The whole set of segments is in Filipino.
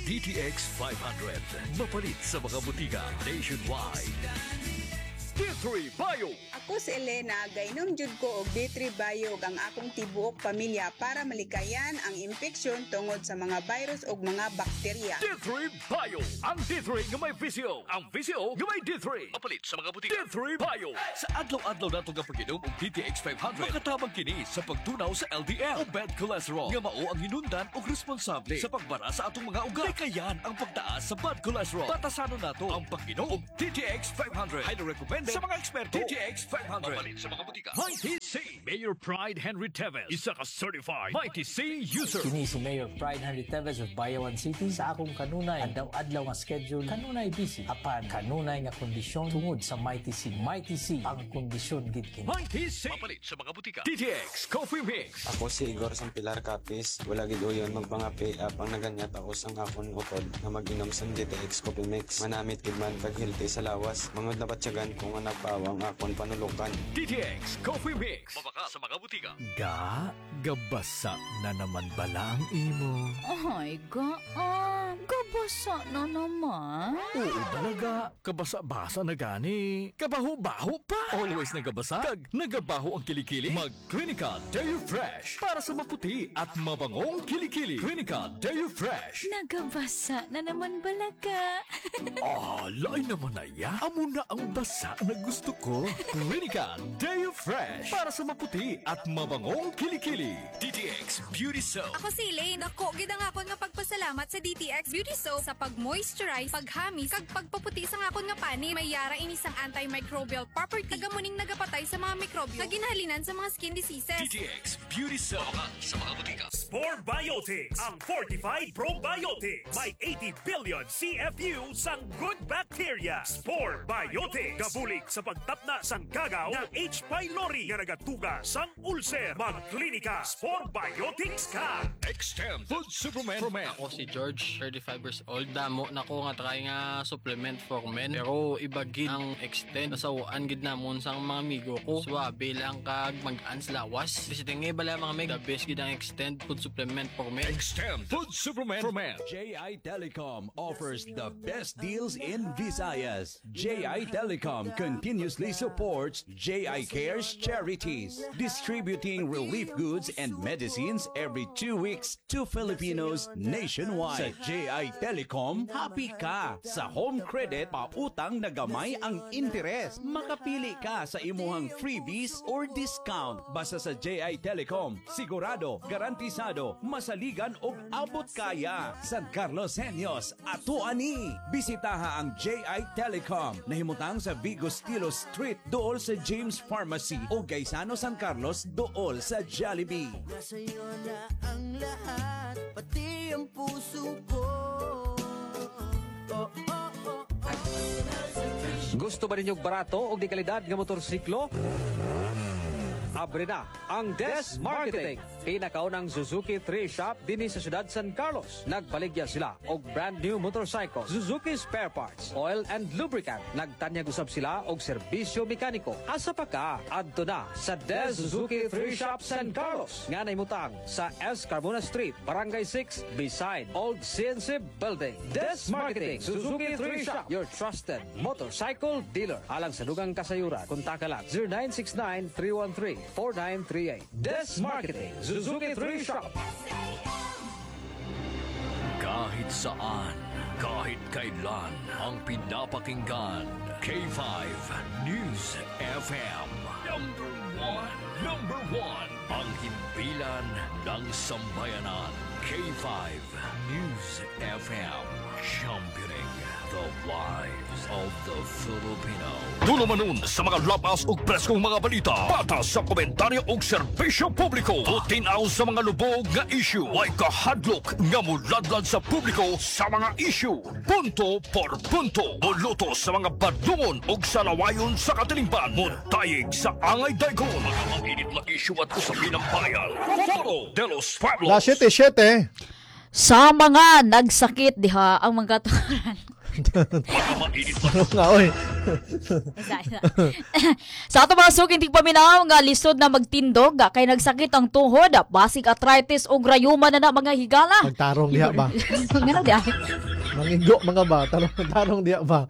DTX 500. Mapalit sa mga butika nationwide. D3 Bio. Ako si Elena, gainom jud ko og D3 Bio ang akong tibuok pamilya para malikayan ang infeksyon tungod sa mga virus ug mga bakterya. D3 Bio. Ang D3 nga may VCO. Ang VCO nga may D3. Mapalit sa mga butika. D3 Bio. Sa adlaw-adlaw nato nga pag-inom og DTX 500, makatabang kini sa pagtunaw sa LDL o bad cholesterol nga mao ang hinundan og responsable sa pagbara sa atong mga ugat. Likayan ang pagtaas sa bad cholesterol. Batasanon nato ang pag-inom og DTX 500. Highly recommended sa mga eksperto. DTX 500. Mapalit sa mga butika. Mighty C. Mayor Pride Henry Teves. Isa ka certified Mighty C user. Kini si Mayor Pride Henry Teves of Bayawan City. Sa akong kanunay, adlaw-adlaw nga schedule, kanunay busy. Apan, kanunay nga kondisyon tungod sa Mighty C. Mighty C, ang kondisyon gid kini. Mighty C. Mapalit sa mga butika. DTX Coffee Mix. Ako si Igor Sampilar Capis. Wala gid uyon magpangapi apang naganyat ako sang akon utod na mag-inom sang DTX Coffee Mix. Manamit gid man pag healthy sa lawas. Mangod na batyagan kung nagpawang akon panulukan. DTX Coffee Mix. Mabaka sa mga butika. Gabasa na naman bala ang imo. Ay, gabasa na naman. Oo talaga, kabasa-basa na gani. Kabaho-baho pa. Always nagabasa, kag nagabaho ang kilikili. Mag-Clinica Dairy Fresh para sa maputi at mabangong kilikili. Clinica Dairy Fresh. Nagabasa na naman balaga. Alay naman na ya. Amo na ang basa na gusto ko. Clinica Dairy Fresh para sa maputi at mabangong kilikili. DTX Beauty Soap. Ako si Elaine. Ako, gid ang akon nga pagpasalamat sa DTX Beauty Soap sa pag-moisturize, paghamis, kag pagpaputi sa akon nga pani. May yara inis ang antimicrobial property. Tagamuning nagapatay sa mga mikrobyo na ginahalinan sa mga skin diseases. DTX Beauty Soap. Mabaka sa mga butika. Spore Biotics, ang fortified probiotics. May 80 billion CFU sang good bacteria. Spore Biotics. Gabulig sa pagtapna sang gagaw ng H. pylori nga nagatuga sang ulcer. Mag-Clinica Spore Biotics ka. Extend Food Supplement for Men. Ako si George, 35 years old. Damo na ko nga try nga supplement for men. Pero ibagid ang extend. Nasawaan gid namon sang mga amigo ko. Swabe lang kag mag-ans lawas. Bisitingi bala mga meg. The best gid ang extend food supplement for men. Extend Food Supplement for Men. JI Telecom offers the best deals in Visayas. JI Telecom continuously supports JI Cares charities, distributing relief goods and medicines every 2 weeks to Filipinos nationwide. Sa JI Telecom, happy ka sa home credit, pautang na gamay ang interes. Makapili ka sa imuhang freebies or discount. Basta sa JI Telecom, sigurado, garantisado, masaligan o abot kaya. San Carlos Senyos, ato ani. Bisitaha ang JI Telecom. Nahimutang sa Vigo Stilo Street, dool sa James Pharmacy o Gaisano San Carlos, dool sa Jollibee. Nasa'yo na ang lahat, pati ang puso ko. Gusto ba ninyong barato o di kalidad ng motorsiklo? Abre na ang Des Marketing. Pinakaunang Suzuki 3 shop din sa siyudad San Carlos. Nagbaligya sila og brand new motorcycle, Suzuki spare parts, oil and lubricant. Nagtanyag usab sila og serbisyo mekaniko. Asa pa ka? Adto na sa Des Suzuki 3 shop San Carlos. Nga naimutang sa S. Carmona Street, Barangay 6, beside Old CNC Building. Des Marketing, Suzuki 3 shop, your trusted motorcycle dealer. Alang sa dugang kasayuran, kontak lang 0969-313-4938. Des Marketing, Suzuki 3 Shop. Kahit saan, kahit kailan, ang pinapakinggan. K5 News FM. Number one. Ang himpilan ng sambayanan. K5 News FM. Championing the lives of the Filipino. Dulo manon sa mga labas ug preskong mga balita. Patas sa komentaryo ug serbisyo publiko. Tutinaw sa mga lubog nga issue. Way kahadlok nga muladlad sa publiko sa mga issue. Punto por punto. Buluto sa mga badungon ug salawayon sa katilingban. Muntayig sa angay daykon. Mga mainit na issue at usapin ng bayan. Foro de los Pueblos. La 7-7. Sa mga nagsakit diha ang mga katuran. Nga, oy. Sa ato mga suking tigpaminaw nga lisod na magtindog kay nagsakit ang tuhod, basic arthritis o rayuma na mga higala. Magtarong diha ba? Ngano di ay? Mangigo mga ba? Tarong diha ba?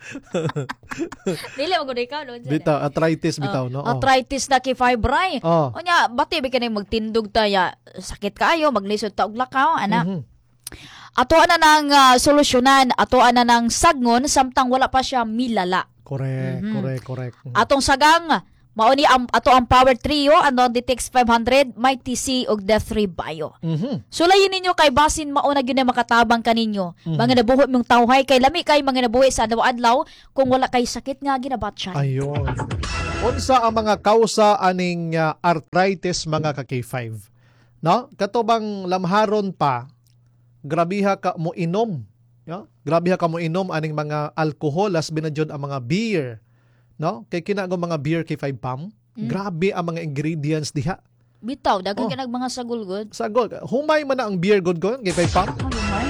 Dili mo gud ikaw no. Bitaw, arthritis bitaw, no? Arthritis na kay fibray. Oh. Onya, bati ba kanay magtindog taya? Sakit kaayo, maglisod ta og lakaw, ana. Ato ana nang solusyonan, ato ana nang sagnon samtang wala pa siya milala. Correct. Atong sagang mao ni ato ang Power Trio, ano DTX 500, Mighty C ug Death 3 Bio. Sulayin ninyo kay basin mao na gyud makatabang kaninyo. Mga nabuhi mong tawhay kay lami kay mga nabuhi sa adlaw-adlaw kung wala kay sakit nga ginabatchay. Ayun. Unsa ang mga kausa aning arthritis mga ka-K5? No? Katubang lamharon pa, grabiha ka mo inom. No? Grabiha ka mo inom aning mga alcohol, as binadyon ang mga beer. No? Kay kinago mga beer K5 Pam. Grabe ang mga ingredients diha. Bitaw, dagan ka mga sagulgod. Sagol. Humay man na ang beer good ko, K5 Pam. Humay?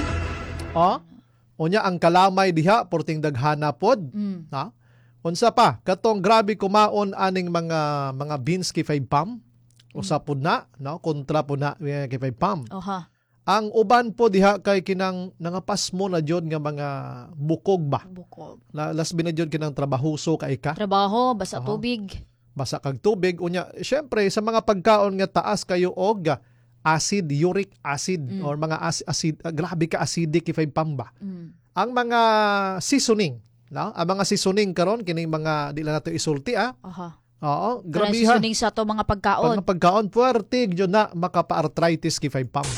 Unya ang kalamay diha, porting daghana pod. Ha? Unsa pa, katong grabe kumaon aning mga beans K5 Pam. Usa pod na, no? Kontra po na K5 Pam. Oha. Ang uban po diha kay kinang nangapas mo na jud nga mga bukog ba. Bukog. Las binadyon kinang trabahoso kay ka. Trabaho, basa tubig. Basa kag tubig unya. Syempre sa mga pagkaon nga taas kayo og acid, uric acid or mga acid, grabe ka acidic if pamba. Ang mga seasoning, no? Ang mga seasoning karon kining mga di lang nato isulti Aha. Oo, grabiha. Seasoning sa to mga pagkaon. Mga pagkaon puwerte gyud na makapa-arthritis kay pamba.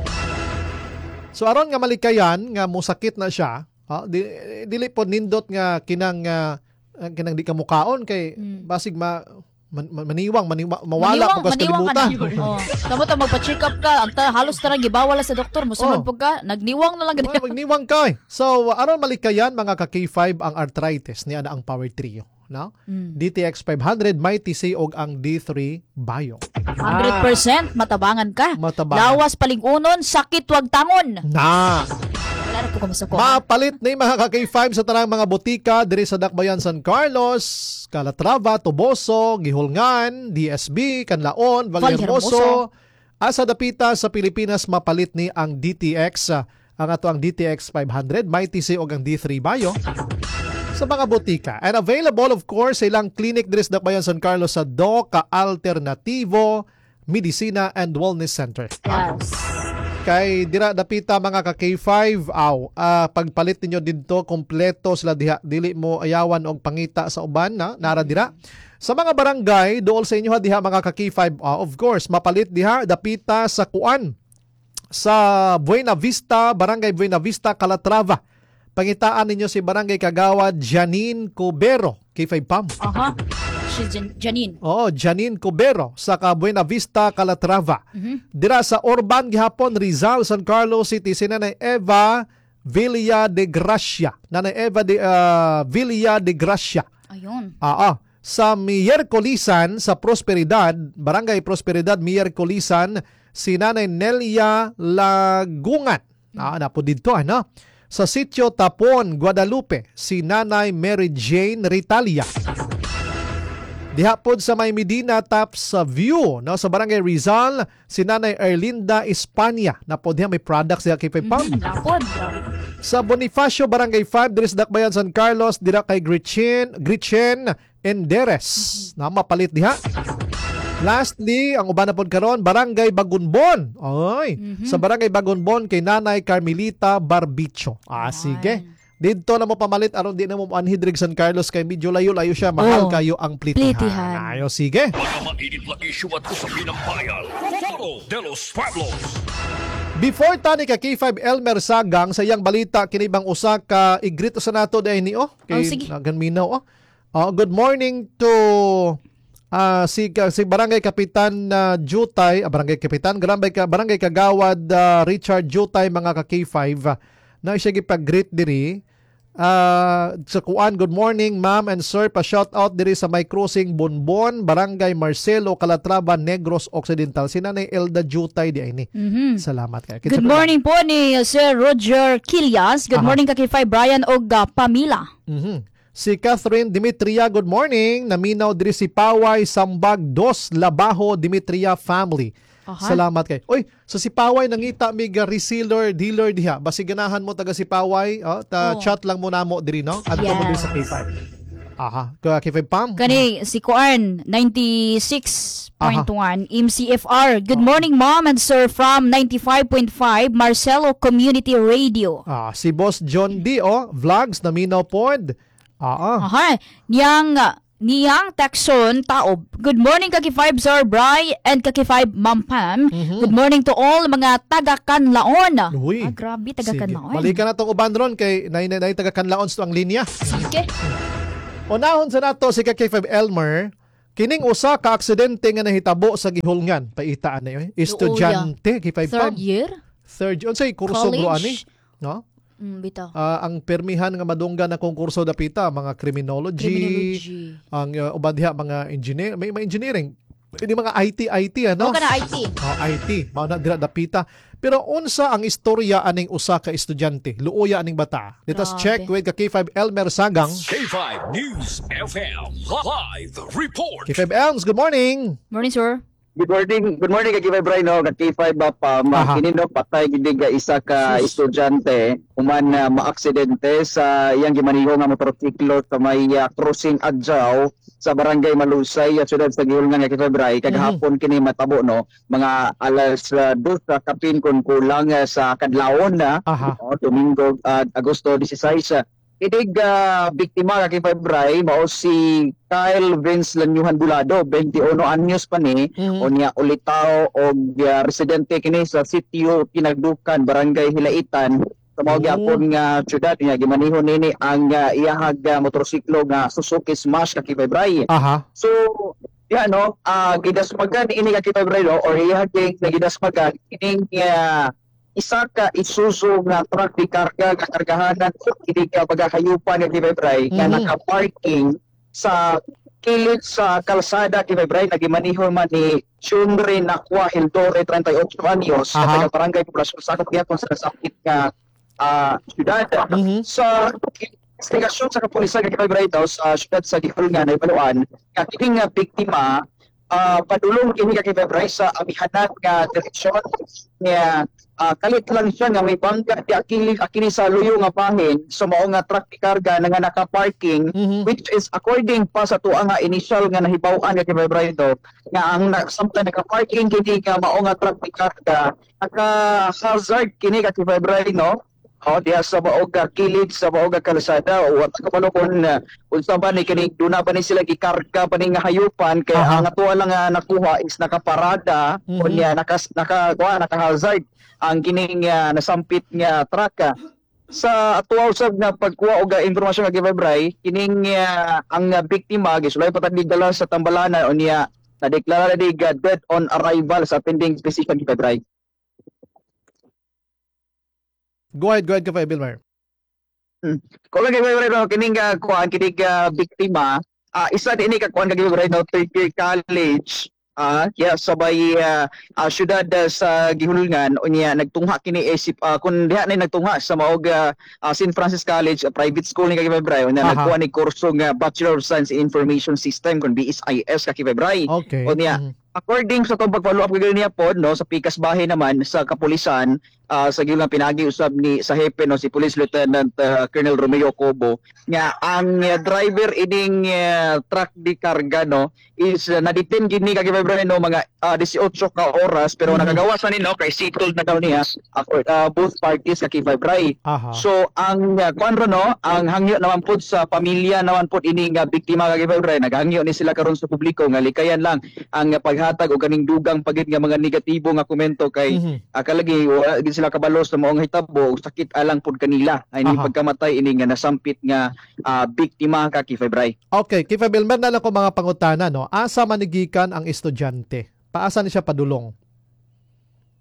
So aron nga malikayan nga mosakit na siya, dili po nindot nga kinang di ka mukaon kay basig maniwang mawala po kas kalibutan. Tamo ta magpa-check up ka, halos tarang gibawal sa doktor mo sunod pug ka, nagniwang na lang gani. Magniwang ka. So aron malikayan mga ka-K5 ang arthritis niya na ang Power Trio, no? DTX 500 Mighty C og ang D3 Bio. 100% matabangan ka. Lawas palingunon, sakit wag tangon. Na. Mapalit ni mga ka-K5 sa tanang mga botika diri sa Dakbayan San Carlos, Calatrava, Toboso, Gihulngan, DSB, Canlaon, Vallehermoso. Asa dapita sa Pilipinas mapalit ni ang DTX, ang ato ang DTX 500, Mighty C og ang D3 Bio sa mga botika. And available of course sa ilang clinic diri sa Dakbayan San Carlos sa Doca Alternativo Medicina and Wellness Center. Yes. Kay dira dapita mga ka-K5 pagpalit ninyo didto kompleto sila diha, dili mo ayawan og pangita sa uban na nara dira sa mga barangay dool sa inyo diha mga ka-K5 of course mapalit diha dapita sa kuan sa Buena Vista, Barangay Buena Vista, Calatrava. Pangitaan ninyo si Barangay Kagawad Janine Cubero, K5 Pam. Aha. Si Janine. Janine Cubero sa Buena Vista, Calatrava. Dira sa Urban gihapon Rizal, San Carlos City si Nanay Eva Villa de Gracia. Nanay Eva Villa de Gracia. Ayun. Sa Miyerkulisan sa Prosperidad, Barangay Prosperidad Miyerkulisan si Nanay Nelia Lagungan. Napo dito Sa Sitio Tapon, Guadalupe, si Nanay Mary Jane Ritalia. Dihapod sa May Medina Taps sa View, no, sa Barangay Rizal, si Nanay Erlinda Espanya. Napod diha may products diha kay Pam. Sa Bonifacio Barangay 5 diri sa Dakbayan San Carlos, dira kay Gretchen Enderes. Na mapalit diha. Lastly, ang uban na pod karon Barangay Bagunbon. Sa Barangay Bagunbon kay Nanay Carmelita Barbicho. Sige. Dito na mo pamalit aron di na mo anhidrig San Carlos kay medyo layo-layo siya, mahal kayo ang plitihan. Ayo sige. Mga mainit na issue at usapin ng bayan. Foro de los Pueblos. Before tani ka K5 Elmer Sagang sa iyang balita kinibang usa ka igrito sa nato dai ni kay naganminaw good morning to si Barangay Kapitan Jutay, Barangay Kapitan Barangay Kagawad Richard Jutay mga ka K5 na siya gipag-greet diri Sa kuan, good morning ma'am and sir, pa-shout out diri sa May Crossing Bonbon, Barangay Marcelo, Calatrava, Negros Occidental. Si Nanay Elda Jutay di ay ni. Salamat kay. Good morning po ni Sir Roger Quilias. Good morning kakifay Brian og Pamila. Si Catherine Dimitria, good morning. Naminaw diri si Paway Sambag 2 Labaho Dimitria family. Salamat kay. Oy, so si Paway nangita mig reseller dealer diha. Basi ganahan mo taga si Paway, chat lang mo namo diri no. Adto mo diri sa K5. K5 Pam. Kani si Kuan 96.1 MCFR. Good morning mom and sir from 95.5 Marcelo Community Radio. Si Boss John D vlogs naminaw pod. Niyang Texon Taob. Good morning kaki-5 Sir Bry and kaki-5 Ma'am Pam. Good morning to all mga taga-Kanlaon. Grabe taga-Kanlaon. Balikan na tong uban ron kay nay taga-Kanlaon sto ang linya. Sige. Unahon sa nato si kaki-5 Elmer. Kining usa ka aksidente nga nahitabo sa Gihulngan. Paitaan na yun. Estudyante kay 5 Third year? Unsay kurso bro ani? No? Bitaw. Ang permihan nga madunggan na konkurso dapita mga criminology. Ang uban diha mga engineer, may engineering. Hindi mga IT ano? Kana IT. IT, mao na dira dapita. Pero unsa ang istorya aning usa ka estudyante? Luoya aning bata. Let's check with K5 Elmer Sagang. K5 News FM live report. K5 Elms, good morning. Morning sir. Good morning kay Kibay Brian no, K5 pa kini no patay gid nga isa ka estudyante human maaksidente sa iyang gimaniho nga motorsiklo sa may crossing adjaw sa barangay Malusay at siyudad sa Gihulngan nga Kibay Brian kagahapon kini matabo no mga alas 2 sa kapin kun kulang sa kadlawon na Domingo Agosto 16. Idig biktima kay Febray mao si Kyle Vince Lanyuhan Bulado, 21 anyos pa ni, unya ulitaw og residente kini sa sitio Pinagdukan, Barangay Hilaitan. Sa mao gyapon nga syudad niya gimanihon nini ang iyahag motorsiklo nga Suzuki Smash kay Febray. So gidasmagan ini kay Febray or iyahag gidasmagan ining isa ka Isuzu nga truck di karga kakargahanan hindi ka pagkakayupan ni Febray nga naka-parking sa kilid sa kalsada ni Febray nagimaniho man ni Chundre Nakwa Hildore 38 anyos sa taga barangay Poblasyon sakop gyapon sa sakit nga syudad. Sa investigasyon sa kapulisan ni Febray daw sa syudad sa Gihulngan ay baluan nga kining biktima padulong kini kay Febray sa amihanan nga direksyon nga kalit lang siya nga may bangga di akini sa luyo nga bahin so mao nga truck karga nga naka-parking which is according pa sa tuwa nga initial nga nahibaw-an kay Febray do nga ang samtang naka-parking kini ka mao nga truck karga naka-hazard kini kay Febray no. Diya sa maoga kilid sa maoga kalsada o wala ka kun unsa ba ni kini duna ba ni sila gikarga pa ni nga hayupan kay ang atuwa lang nga nakuha is nakaparada unya naka-hazard ang kining nasampit nga truck. Sa atuwa usab nga pagkuha og impormasyon nga Febray kining ang biktima gisulay patag dala sa Tambalana unya nadeklara di dead on arrival sa pending specific Febray. Go ahead, Kay Bilmer. Kung lagi Febray kining kuan kining biktima isa din ni kakuan kay Febray no third year college sabay syudad sa Gihulngan unya nagtungha kini kun diha ni nagtungha sa maog St. Francis College private school ni kay Febray unya nagkuha ni kurso nga Bachelor of Science in Information System kun BSIS kay Febray. Unya according sa tong pag-follow up kay niya pod no sa pikas bahay naman sa kapulisan sa Gihulngan pinagi usab ni sa hepe no si Police Lieutenant Colonel Romeo Cobo nga ang driver ining truck di karga no is na-detain gini kay Febray no mga 18 ka oras pero nakagawasan ni no kay settled na daw niya both parties kay Febray. So ang kuanro no ang hangyo naman pod sa pamilya naman pod ining biktima kay Febray naghangyo ni sila karon sa publiko nga likayan lang ang paghatag og kaning dugang pagit nga mga negatibo nga komento kay kalagi wala sila kabalo sa maong hitabo sakit alang pud kanila ay ni pagkamatay ini nga nasampit nga biktima kay Febray. Okay, kay Bilmer na lang ko mga pangutana no. Asa manigikan ang estudyante? Paasa ni siya padulong?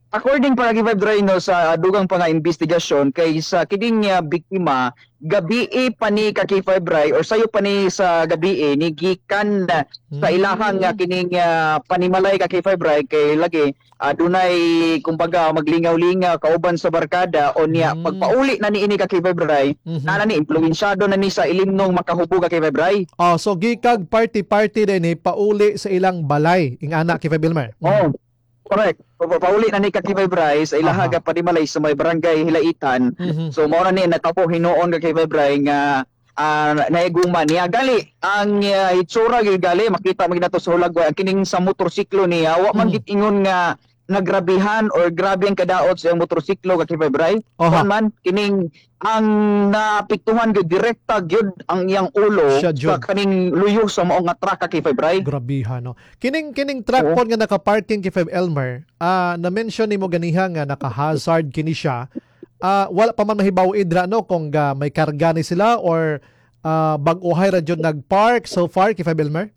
According pa kay Vibe Dre no sa dugang pa nga investigasyon kay sa kining biktima gabi pa ni ka kay Vibe Dre or sayo pa ni sa gabi ni gikan sa ilahang kining panimalay ka kay Vibe Dre kay lagi dunay kumbaga maglingaw-lingaw kauban sa barkada o niya pagpauli na niini ka kay Vibe Dre na ni impluwensyado na ni sa ilimnong makahubog ka kay Vibe Dre. Oh, so gikag party din pauli sa ilang balay ing anak kay Vibe Elmer. Oh. Correct. Pauli na ni Kakibay Bray sa ilahaga pa di malay sa may barangay Hilaitan. So mao na ni natapo hinuon ka kay Bray nga naiguman niya gali ang itsura gyud gali makita maginato sa hulagway ang kining sa motorsiklo niya wa man gid ingon nga nagrabihan or grabe ang kadaot sa motorsiklo ka kay Bray. Man kining ang napiktuhan gyud direkta gyud ang iyang ulo sa kaning luyo sa mao nga truck ka kay Bray. Grabihan no. Kining truck pod nga naka-parking kay Elmer, na-mention nimo ganiha nga naka-hazard kini siya. Wala pa man mahibaw idra no kung may karga ni sila or bag-uhay ra jud nag-park so far kay Elmer.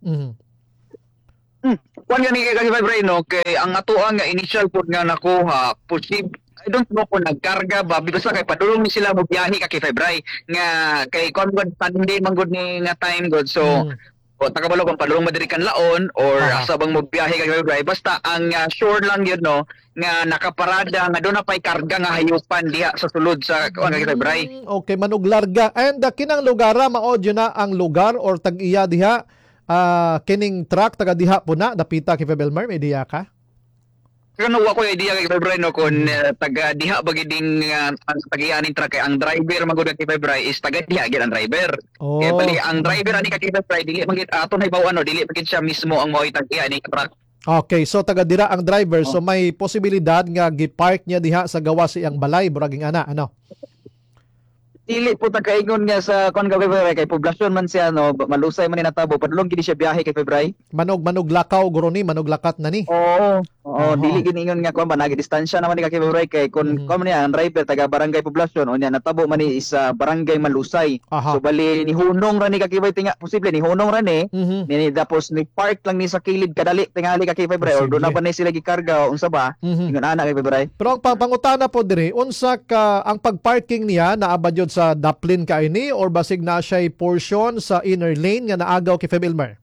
Kung nga ni kay Bray no kay ang atoang nga initial pod nga nakuha posible I don't know kung nagkarga ba basta kay padulong ni sila mo biyahe ka kay Bray nga kay kon god Sunday man god ni nga time god so tagabalo kung padulong madirikan laon or asa bang mo biyahe ka kay Bray basta ang sure lang yun no nga nakaparada nga doon na pa'y karga nga hayupan diha sa sulod sa kay Bray. Okay, manuglarga and kinang lugara maod yun na ang lugar or tag-iya diha kining truck taga diha po na dapita kay Elmer may diha ka? Kano wa ko idea kay Bray no kon taga diha bagiding tagianin truck kay ang driver magud kay Bray is taga diha gid ang driver. Kaya bali ang driver ani kay Bray dili magid aton hibaw ano dili magid siya mismo ang mao tagian ni truck. Okay, so taga dira ang driver so may posibilidad nga gi-park niya diha sa gawa sa iyang balay buraging ana ano. Dili po ta kaingon nga sa kon ka Bray kay poblasyon man siya no malusay man ni natabo padulong gid siya biyahe kay Bray. Manog lakaw guro ni manog lakat na ni. Oo, dili gid ingon nga kon ba nagi distansya naman ni kay Bray kay kun kon man niya ang driver taga barangay poblasyon unya natabo man ni isa barangay Malusay. So bali ni hunong ra ni kay Bray tinga posible ni hunong ra ni tapos ni park lang ni sa kilid kadali tingali kay Bray or do na ba ni sila gikarga unsa ba ingon ana kay Bray. Pero ang pangutana po diri unsa ka ang pagparking niya naabad yun sa daplin ka ini or basig na siya portion sa inner lane nga naagaw kay Elmer?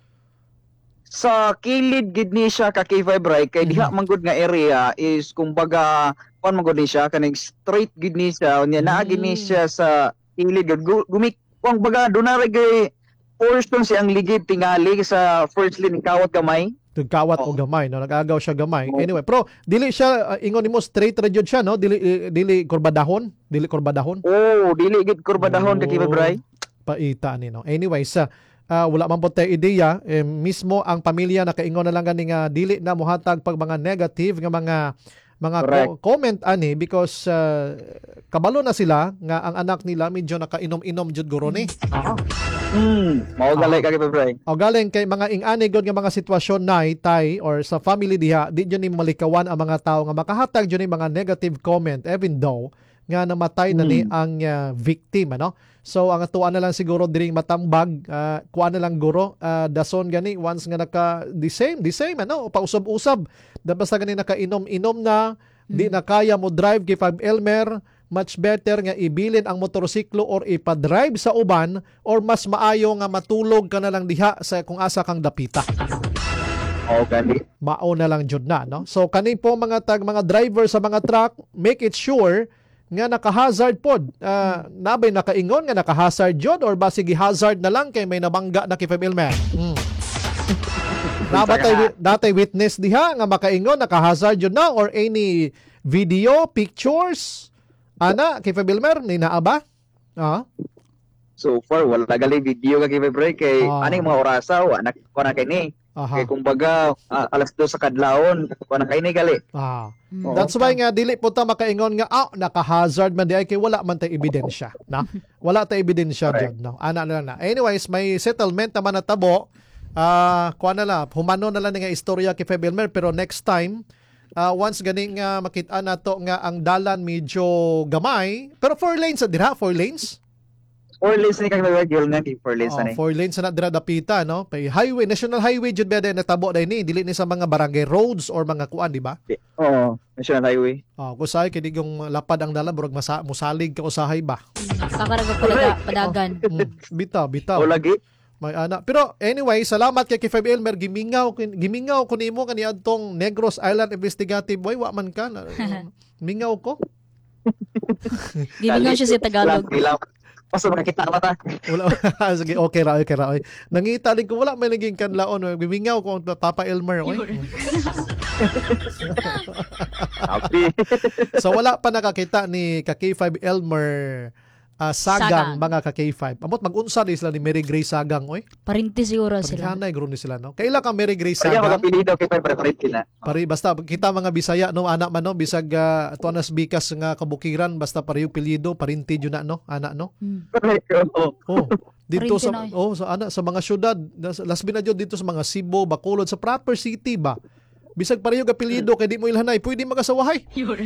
Sa kilid gid ni siya ka kay Bray kay diha man gud nga area is kumbaga kon man gud ni siya kaning straight gid ni siya unya naa gid ni siya sa kilid gud gumik kung baga do na gay portion siyang ligid tingali sa first lane kawat gamay. Kawat o gamay no nagagaw siya gamay. Anyway, pero dili siya ingon nimo straight ra jud siya no dili kurbadahon, Oh, dili gid kurbadahon kay Bray. Paita ni no. Anyways, wala man po tayo ideya mismo ang pamilya nakaingon na lang gani nga dili na mohatag pag mga negative nga mga comment ani because kabalo na sila nga ang anak nila medyo nakainom-inom jud guro ni. Mao gali kay Bray. O galing kay mga ing-ani gud nga mga sitwasyon na tay or sa family diha di jud ni malikawan ang mga tawo nga makahatag jud ni mga negative comment even though nga namatay na ni ang victim ano. So ang atuan na lang siguro diring matambag kuan na lang guro dason gani once nga naka the same ano pausab-usab basta gani nakainom-inom na di na kaya mo drive kay Elmer much better nga ibilin ang motorsiklo or ipa-drive sa uban or mas maayo nga matulog ka na lang diha sa kung asa kang dapita. Okay. Mao na lang jud na no. So kani po mga driver sa mga truck make it sure nga naka-hazard pod. Nabay nakaingon nga naka-hazard jud or basig hazard na lang kay may nabangga na kay Elmer. Natay witness diha nga makaingon naka-hazard jud na or any video, pictures ana kay Elmer ni naa ba? So far wala gali video kay Bray kay aning mga orasa anak ko na kay ni. Kay kumbaga alas 2 sa kadlawon ko na kay ni gali. That's why nga dili po ta makaingon nga naka-hazard man di ay kay wala man tay ebidensya na. Wala tay ebidensya jud no. Ana na lang na. Anyways, may settlement naman na tabo. Kuan na lang humano na lang nga istorya kay Elmer pero next time once ganing makita na to nga ang dalan medyo gamay pero 4 lanes dira 4 lanes. 4 lanes ni kang nagagil nga, 4 lanes na ni. 4 lanes na dira dapita, no? Pay highway, national highway jud ba natabo dai ni, dili ni sa mga barangay roads or mga kuan, di ba? Oo, national highway. Kusay kini yung lapad ang dala burag musalig ka usahay ba? Kakaraga padagan. Bitaw. O lagi. May ana. Pero anyway, salamat kay K5 Elmer, gimingaw ko nimo kaniadtong Negros Island Investigative Boy, wa man ka. Mingaw ko. Gimingaw siya sa Tagalog. Paso makita ka ta. Wala. Sige, okay ra. Nangita din ko wala may naging kanlaon. Gimingaw ko Papa Elmer. So wala pa nakakita ni K5 Elmer Sagang mga ka-K5. Amot mag-unsa di sila ni Mary Grace Sagang, oy. Parinti siguro sila. Parihanay guro ni sila, no. Kaila ka Mary Grace Sagang. Kaya magapili daw kay parit kina. Basta kita mga Bisaya no, anak man no, bisag tuanas bikas nga kabukiran basta pareho pilido, parinti jud na no, anak no. Dito sa anak sa mga syudad, lasbi na jud dito sa mga Cebu, Bacolod, sa proper city ba. Bisag pareho ka apelyido kay di mo ilhanay, pwede magasawahay.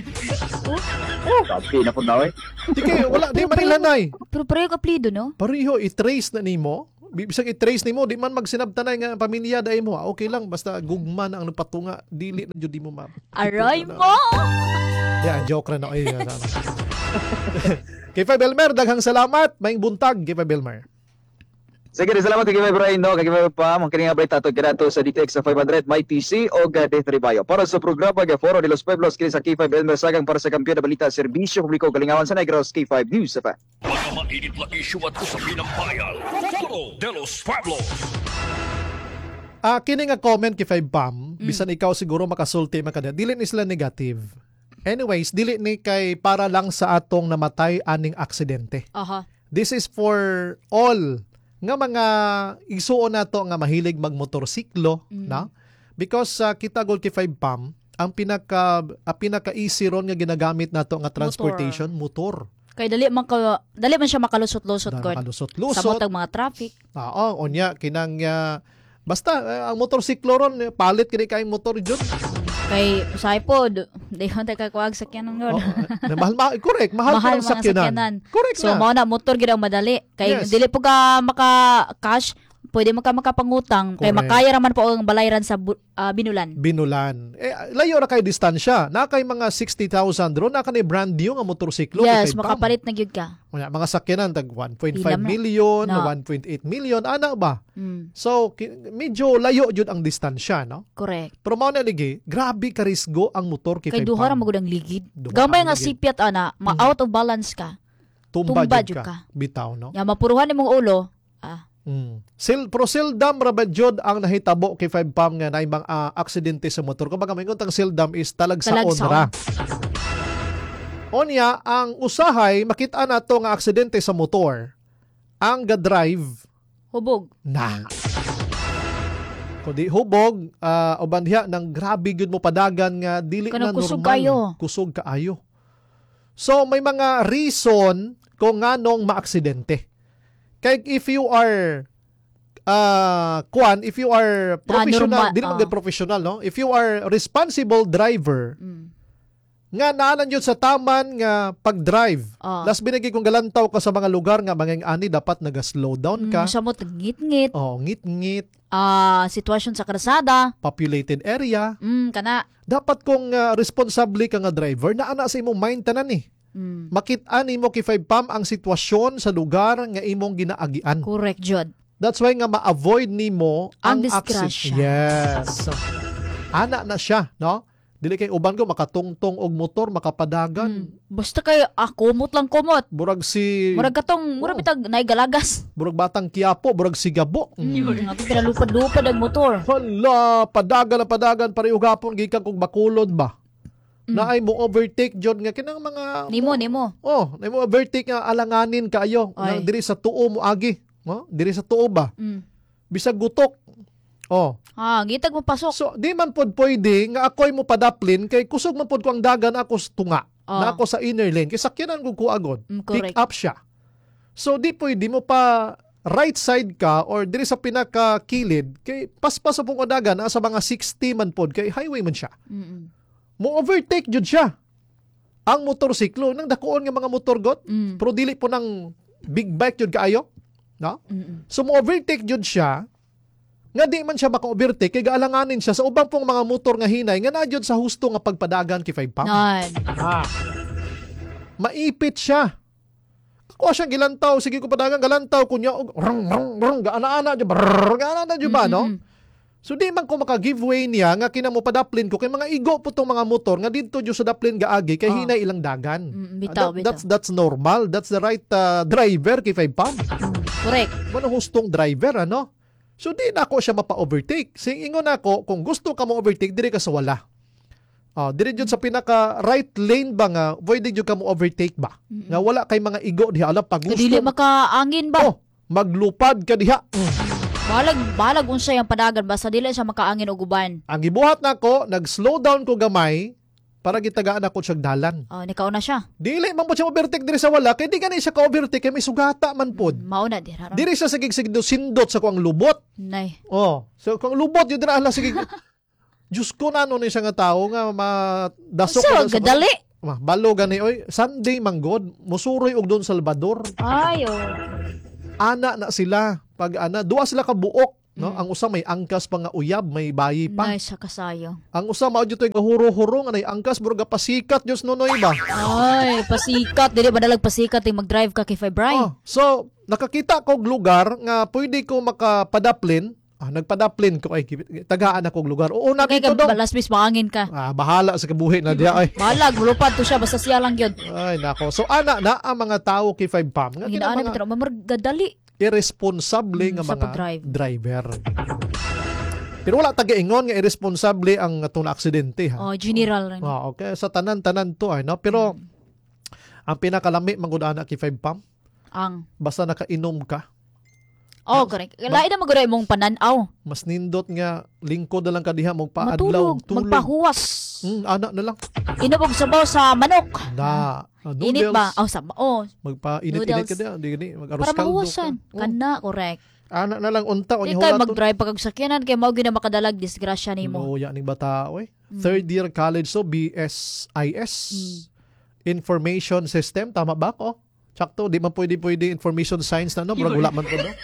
Sabi na po daw eh. Di man ilhanay. Pero pareho ka apelyido, no? Pareho i-trace na nimo. Bisag i-trace nimo, di man magsinabtanay nga pamilya dai mo. Okay lang basta gugma na ang patunga, dili na jud di mo ma. Aray mo. Yeah, joke ra na oy. Kay Belmer, daghang salamat. Maing buntag kay Belmer. Sige, salamat kay Brian, no? Kay pa, mga kining update ato kinato sa DTX sa 500, may TC o D3 Bayo. Para sa programa ng Foro de los Pueblos, kini sa K5 Elmer Sagang para sa kampiyon na balita, serbisyo publiko, kalingawan sa Negros, K5 News. Mga mainit na issue at usapin ng bayan. Foro de los Pueblos. Kini nga comment kay 5 Pam, bisan ikaw siguro makasulti makada. Dili ni sila negative. Anyways, dili ni kay para lang sa atong namatay aning aksidente. This is for all nga mga igsuon nato nga mahilig magmotorsiklo, na? Because kita gol kay 5 Pam, ang pinaka easy ron nga ginagamit nato nga transportation motor. Kay dali man siya makalusot-lusot ko. Sa botag mga traffic. Oo, onya kinang basta ang motorsiklo ron palit kini kay motor jud. Kay usay po, di man ta kakuag sakyanan gud. Mahal correct, mahal ang sakyanan. Correct so, na. mao na motor gid ang madali. Kay dili po ka maka-cash, pwede mo ka makapangutang. Kay makaya raman po ang balayran sa Binulan. Layo ra kay distansya. Na kay mga 60,000 ron na kanay brand new nga motorsiklo. Yes, makapalit na gyud ka. Mga sakyanan tag 1.5 million, 1.8 million ana ba? So medyo layo jud ang distansya, no? Correct. Pero mao na ligi, grabe ka risgo ang motor kay duha ra magud ang ligid. Gamay nga sipiat ana, ma-out of balance ka. Tumba jud ka. Bitaw, no? Ya mapuruhan imong ulo. Pero seldom rabadyod ang nahitabo kay 5 Pam nga naay mga aksidente sa motor. Kumbaga may tang seldom is talagsaon ra. Onya, ang usahay makita nato nga aksidente sa motor. Ang ga-drive hubog. Kundi hubog, uban diha nang grabe gyud mo padagan nga dili na normal. Kusog kaayo. So may mga reason kung nganong maaksidente. Kaya if you are if you are professional, dili man professional, no? If you are responsible driver, nga naanan yun sa taman nga pag-drive. Las binigay kong galantaw ka sa mga lugar nga mga ani dapat naga-slow down ka. Sa mo ngit-ngit. Ngit-ngit. Sitwasyon sa kalsada. Populated area. Kana. Dapat kung responsable ka nga driver, naana sa imong mind tanan ni. Makit-an nimo kay 5 Pam ang sitwasyon sa lugar nga imong ginaagian. Correct, Jod. That's why nga ma-avoid nimo ang disgrasya. Yes. Ana na siya, no? Dili kay uban ko makatungtong og motor, makapadagan. Basta kay kumot lang kumot. Murag bitag naigalagas. Murag batang Quiapo, murag sigabo. Ato pinalupad-lupad ang motor. Hala, padagan pareho gapon gikan kog Bacolod ba. Na ay mo overtake jud nga kinang mga nimo. Na mo overtake nga alanganin kaayo nga diri sa tuo mo agi, no? Diri sa tuo ba? Bisag gutok. Gitag mo pasok. So di man pod pwede nga ako'y mo padaplin kay kusog man pod ko ang dagan ako sa tunga. Na ako sa inner lane kay sakyanan ko agod. Pick up siya. So di pwede mo pa right side ka or diri sa pinaka-kilid kay paspas po ko dagan sa mga 60 man pod kay highway man siya. Mo overtake jud siya. Ang motorsiklo nang dakuon nga mga motor got, pero dili po nang big bike yun kaayo. No? So, mo-overtake yun siya, nga di man siya maka-overtake, kaya gaalanganin siya sa ubang pong mga motor nga hinay, nga na yun sa husto nga pagpadagan kay 5 pump. Maipit siya. Ako siyang gilantaw, sige ko padagan, galantaw, kunya, gaana-ana dyan ba, no? So di man ko maka-giveaway niya nga kinamo padaplin ko kay mga igo po tong mga motor nga dito jud sa daplin gaagi kay hinay ilang dagan. Bitaw. That's normal. That's the right driver kay 5 pump. Correct. Mano hustong driver ano? So di na ako siya mapa-overtake. Sing ingon ako kung gusto ka mo overtake diri ka sa wala. Diri jud sa pinaka right lane ba nga pwede jud ka mo overtake ba? Nga wala kay mga igo diha ala pag gusto. Dili makaangin ba? Maglupad ka diha. Balag unsay ang padagan basta dili siya makaangin og uban. Ang gibuhat nako, nag-slow down ko gamay para gitagaan ako siyang dalan. Nikaw na siya. Dili man po siya overtake diri sa wala kay di gani siya ka overtake kay may sugata man pod. Mauna dira. Diri siya sigig sindot sa kuang lubot. Nay. So kuang lubot yun dira ala sigig. Diyos ko na ni siya nga tao nga madasok ko sa gadali. Balo gani oy, Sunday manggod, musuroy og don Salvador. Ana na sila. Pag duwa sila ka buok, no? Ang usa may angkas pa nga uyab, may bayi pa. Nice kasayo. Ang usa mao jud toy gahuro-huro nga nay angkas bro ga pasikat Dios nonoy ba. Ay, pasikat dili badalag pasikat ay mag-drive ka kay Febray. So nakakita ko og lugar nga pwede ko makapadaplin. Nagpadaplin ko ay tagaan ako og lugar. Oo na dito do. Last miss maangin ka. Bahala sa kabuhi na diya ay. Balag lupad to siya basta siya lang gyud. Ay nako. So ana na ang mga tawo kay 5 pump nga ginaana bitaw mamargadali. Irresponsable nga mga driver. Pero wala taga-ingon nga irresponsable ang atong aksidente ha. General rin. Okay, sa tanan-tanan to ay no, pero ang pinakalami mangud ana kay 5 pump basta nakainom ka. Correct. Lain na maguray mong pananaw. Mas nindot nga lingkod na lang ka diha mong paadlaw, tulog. Magpahuwas. Ana na lang. Inubog sabaw sa manok. Noodles. Init ba? Magpa-init-init ka diha, di mag-aros para mahuwasan. Kana, correct. Ana na lang unta o kay mag-drive pag sakyanan kay mao gyud na makadalag disgrasya nimo. Ya ning bata oy. Third year college so BSIS. Information system tama ba ko? Sakto, di man pwede information science na no, murag wala man po no.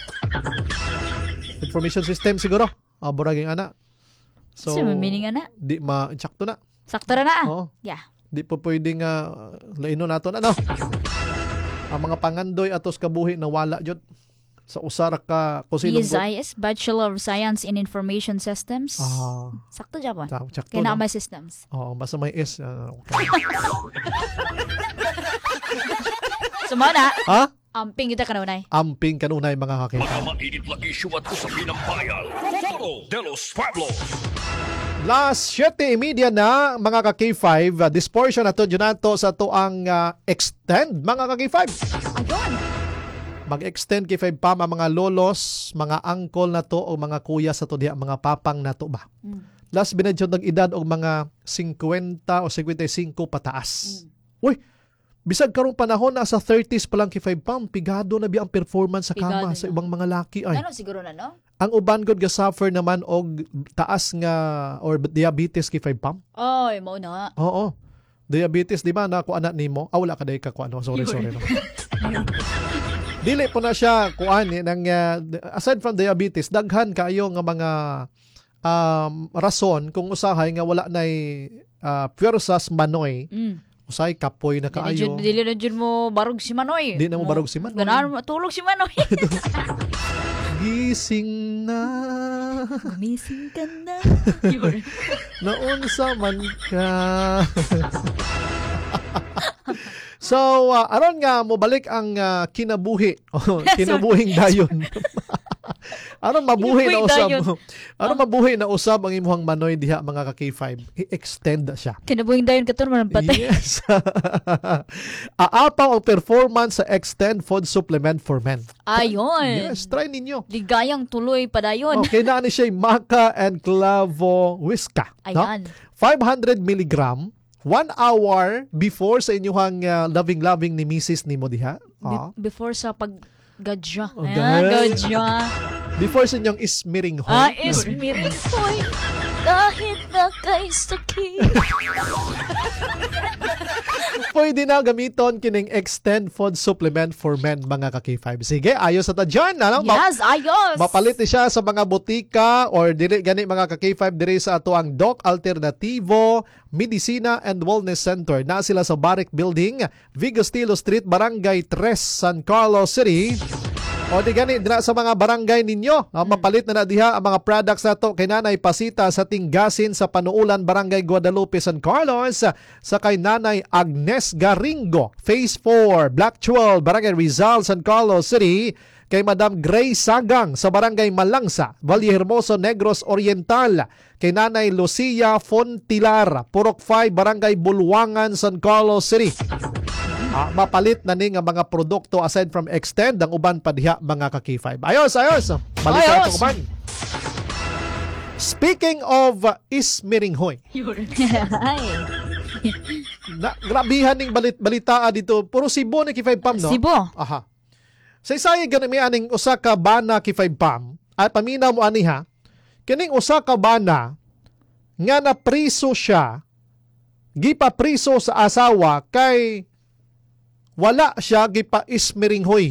Information system siguro. Buraging ana. So, meaning ana? Di sakto na. Sakto na. Yeah. Di po pwede nga laino nato na no. Ang mga pangandoy atos kabuhi na wala jud sa usar ka kusino BSIS, Bachelor of Science in Information Systems. Sakto dyan po. Kaya na may systems. Basta may S. Okay. Sumana. Amping kita kanunay. Amping kanunay mga kakita. Mga mainit na issue at usapin ng bayan. Foro de los Pueblos. Last 7:30 na mga ka-K5. This portion na to nato sa to ang extend mga ka-K5. Ayun. Mag-extend kay 5 pump ang mga lolos, mga uncle na to o mga kuya sa to diha, mga papang na to ba. Last binadyon ng edad og mga 50 o 55 pataas. Uy, bisag karong panahon na sa 30s pa lang kay 5 pump, pigado na bi ang performance sa kama sa ibang mga laki ay. Ano siguro na no? Ang uban gud ga suffer naman og taas nga or diabetes kay 5 pump. Ay, mao na. Oo. Diabetes di ba na ko anak nimo? Wala ka day ka ko ano. Sorry no. Dili po na siya kuan nang aside from diabetes, daghan kayo nga mga rason kung usahay nga wala nay pwersas manoy. Usay kapoy na kaayo. Dili na jud mo barog si Manoy. Di na mo barog si Manoy. Ganahan matulog si Manoy. Gising na. Gumising ka na. Naunsa man ka. So, aron nga mobalik ang kinabuhi. Kinabuhing dayon. Aron mabuhi na usab. Aron mabuhi na usab ang imuhang Manoy diha mga ka-K5. I-extend siya. Kinabuhing dayon katon man patay. Yes. Aapaw ang performance sa Extend Food Supplement for Men. Ayon. Yes, try ninyo. Ligayang tuloy pa dayon. Okay na ni siya maca and clavo whiska. Ayan. No? 500 milligram 1 hour before sa inyong loving ni Mrs. ni mo diha. Before sa paggadya. Okay. Gadya. Before sa inyong ismiring hoy. Ismiring hoy. Kahit na kay sakit. Pwede na gamiton kining extend food supplement for men mga ka-K5. Sige, ayos sa ta dyan. Ano? Yes, ayos. Mapalit siya sa mga butika or dili gani mga ka-K5 diri sa ato ang Doc Alternativo Medicina and Wellness Center. Na sila sa Barrick Building, Vigostilo Street, Barangay 3, San Carlos City. O di gani dira sa mga barangay ninyo, mapalit na diha ang mga products nato kay Nanay Pasita sa Tinggasin sa Panuulan, Barangay Guadalupe, San Carlos, sa kay Nanay Agnes Garingo, Phase 4, Black 12, Barangay Rizal, San Carlos City, kay Madam Grace Sagang sa Barangay Malangsa, Vallehermoso, Negros Oriental, kay Nanay Lucia Fontilar, Purok 5, Barangay Bulwangan, San Carlos City. Mapalit na ning mga produkto aside from extend ang uban pa diha mga ka-K5. Ayos. Balik sa uban. Speaking of ismiring hoy. Grabihan ning balitaan dito. Puro Cebu ni K5 Pam, no? Cebu. Aha. Sa isay ganun may aning usa ka bana K5 Pam. At paminaw mo ani ha. Kining usa ka bana nga na priso siya. Gipa priso sa asawa kay wala siya gipa-ismiring hoy.